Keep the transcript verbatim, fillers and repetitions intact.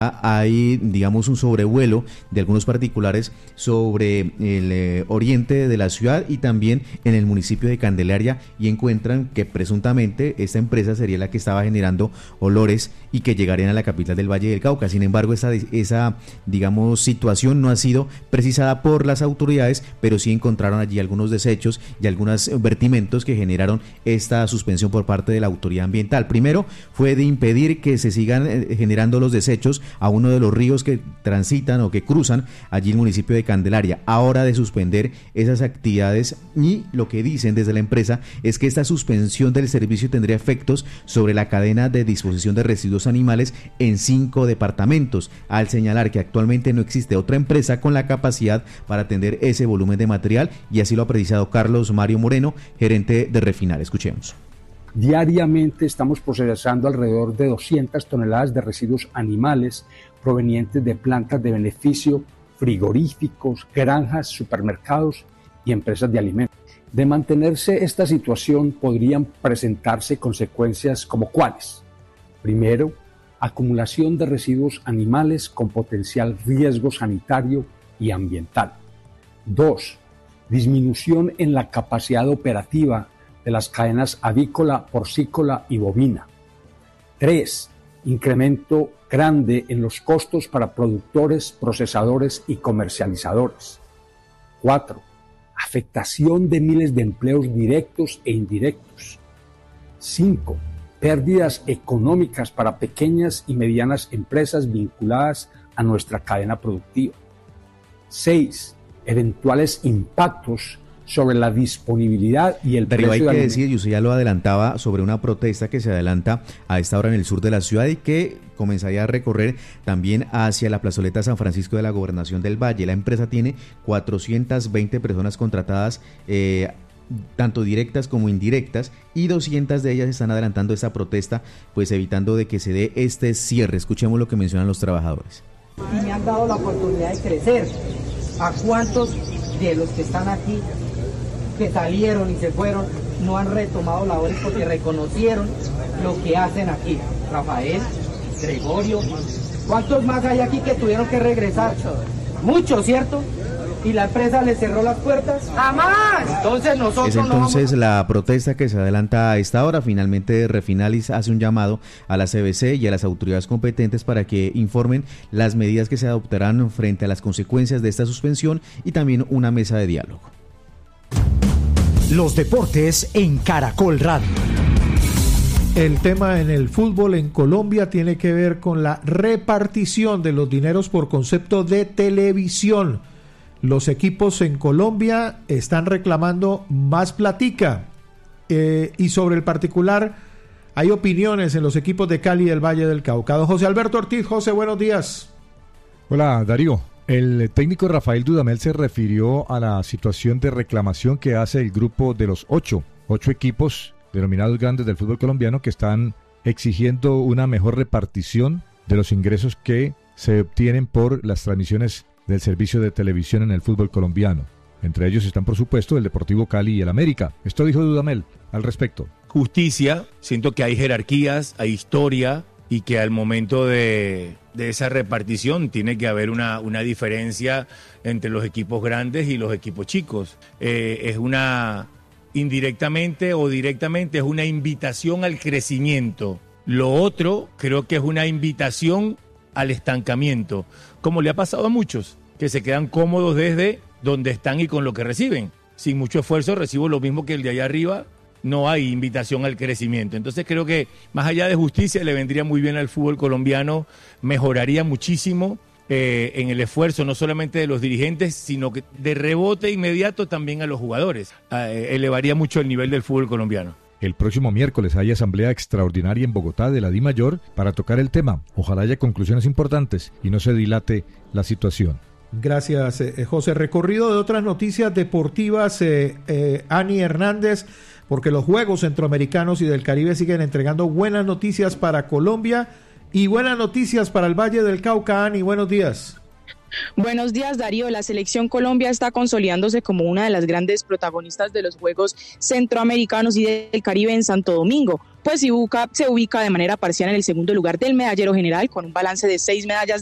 hay, digamos, un sobrevuelo de algunos particulares sobre el eh, oriente de la ciudad y también en el municipio de Candelaria, y encuentran que presuntamente esta empresa sería la que estaba generando olores y que llegarían a la capital del Valle del Cauca. Sin embargo, esa, esa digamos, situación no ha sido precisada por las autoridades, pero sí encontraron allí algunos desechos y algunos vertimentos que generaron esta suspensión por parte de la autoridad ambiental. Primero fue de impedir que se sigan eh, generando los desechos a uno de los ríos que transitan o que cruzan allí el municipio de Candelaria. Ahora de suspender esas actividades, y lo que dicen desde la empresa es que esta suspensión del servicio tendría efectos sobre la cadena de disposición de residuos animales en cinco departamentos, al señalar que actualmente no existe otra empresa con la capacidad para atender ese volumen de material, y así lo ha precisado Carlos Mario Moreno, gerente de Refinar. Escuchemos. Diariamente estamos procesando alrededor de doscientas toneladas de residuos animales provenientes de plantas de beneficio, frigoríficos, granjas, supermercados y empresas de alimentos. De mantenerse esta situación podrían presentarse consecuencias como cuáles. Primero, acumulación de residuos animales con potencial riesgo sanitario y ambiental. Dos, disminución en la capacidad operativa de las cadenas avícola, porcícola y bovina. Tres, incremento grande en los costos para productores, procesadores y comercializadores. Cuatro, afectación de miles de empleos directos e indirectos. Cinco, pérdidas económicas para pequeñas y medianas empresas vinculadas a nuestra cadena productiva. Seis, eventuales impactos sobre la disponibilidad y el Darío, precio. Hay de que decir, y usted ya lo adelantaba, sobre una protesta que se adelanta a esta hora en el sur de la ciudad y que comenzaría a recorrer también hacia la plazoleta San Francisco de la Gobernación del Valle. La empresa tiene cuatrocientas veinte personas contratadas, eh, tanto directas como indirectas, y doscientas de ellas están adelantando esta protesta, pues evitando de que se dé este cierre. Escuchemos lo que mencionan los trabajadores. Y me han dado la oportunidad de crecer. ¿A cuántos de los que están aquí, que salieron y se fueron, no han retomado labores porque reconocieron lo que hacen aquí? Rafael, Gregorio, ¿cuántos más hay aquí que tuvieron que regresar? Muchos, ¿cierto? ¿Y la empresa les cerró las puertas? ¡Jamás! Entonces nosotros Es entonces no vamos... la protesta que se adelanta a esta hora. Finalmente Refinalis hace un llamado a la C B C y a las autoridades competentes para que informen las medidas que se adoptarán frente a las consecuencias de esta suspensión, y también una mesa de diálogo. Los deportes en Caracol Radio. El tema en el fútbol en Colombia tiene que ver con la repartición de los dineros por concepto de televisión. Los equipos en Colombia están reclamando más platica, eh, y sobre el particular hay opiniones en los equipos de Cali y del Valle del Cauca. Don José Alberto Ortiz. José, buenos días. Hola, Darío. El técnico Rafael Dudamel se refirió a la situación de reclamación que hace el grupo de los ocho, ocho equipos denominados grandes del fútbol colombiano, que están exigiendo una mejor repartición de los ingresos que se obtienen por las transmisiones del servicio de televisión en el fútbol colombiano. Entre ellos están, por supuesto, el Deportivo Cali y el América. Esto dijo Dudamel al respecto. Justicia, siento que hay jerarquías, hay historia, y que al momento de, de esa repartición tiene que haber una, una diferencia entre los equipos grandes y los equipos chicos. Eh, es una, indirectamente o directamente, es una invitación al crecimiento. Lo otro creo que es una invitación al estancamiento, como le ha pasado a muchos, que se quedan cómodos desde donde están y con lo que reciben. Sin mucho esfuerzo recibo lo mismo que el de allá arriba. No hay invitación al crecimiento. Entonces creo que más allá de justicia le vendría muy bien al fútbol colombiano, mejoraría muchísimo eh, en el esfuerzo no solamente de los dirigentes, sino que de rebote inmediato también a los jugadores. Eh, elevaría mucho el nivel del fútbol colombiano. El próximo miércoles hay asamblea extraordinaria en Bogotá de la DIMAYOR para tocar el tema. Ojalá haya conclusiones importantes y no se dilate la situación. Gracias, eh, José. Recorrido de otras noticias deportivas, eh, eh, Ani Hernández, porque los Juegos Centroamericanos y del Caribe siguen entregando buenas noticias para Colombia y buenas noticias para el Valle del Cauca. Ani, buenos días. Buenos días, Darío. La selección Colombia está consolidándose como una de las grandes protagonistas de los Juegos Centroamericanos y del Caribe en Santo Domingo. pues se ubica, se ubica de manera parcial en el segundo lugar del medallero general con un balance de seis medallas